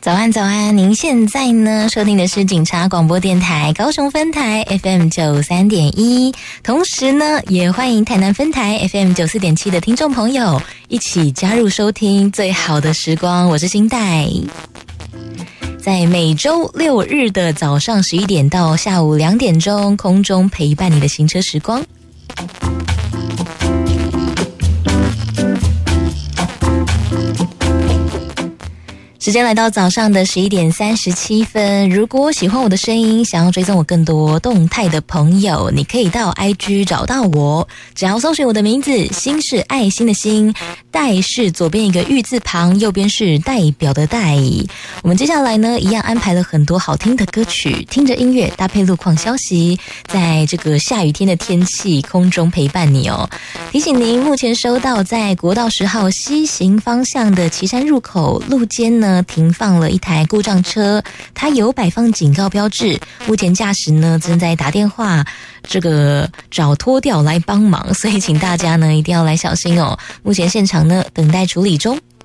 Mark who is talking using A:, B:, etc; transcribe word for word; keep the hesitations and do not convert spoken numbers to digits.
A: 早安早安，您现在呢收听的是警察广播电台高雄分台 F M 九三点一，同时呢也欢迎台南分台 F M 九四点七的听众朋友一起加入收听最好的时光，我是新代。在每周六日的早上十一点到下午两点钟，空中陪伴你的行车时光。时间来到早上的十一点三十七分，如果喜欢我的声音，想要追踪我更多动态的朋友，你可以到 I G 找到我，只要搜寻我的名字，心是爱心的心，代是左边一个玉字旁，右边是代表的代。我们接下来呢一样安排了很多好听的歌曲，听着音乐搭配路况消息，在这个下雨天的天气空中陪伴你哦。提醒您，目前收到在国道十号西行方向的旗山入口路肩呢停放了一台故障车，它有摆放警告标志，目前驾驶呢正在打电话这个找拖吊来帮忙，所以请大家呢一定要来小心哦。目前现场呢等待处理中。